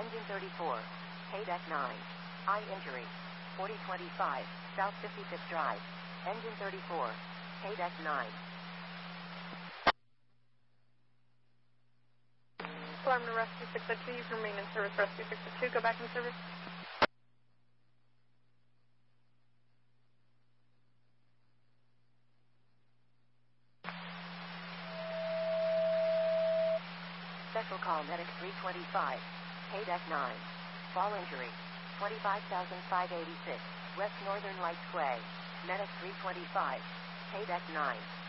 Engine 34. Deck 9. Eye injury. 4025, South 55th Drive. Engine 34. Deck 9. Alarm to Rescue 602, you can remain in service. Rescue 602, go back in service. Special call Medic 325, Deck 9. Fall injury, 25,586, West Northern Lights Way. Medic 325, Deck 9.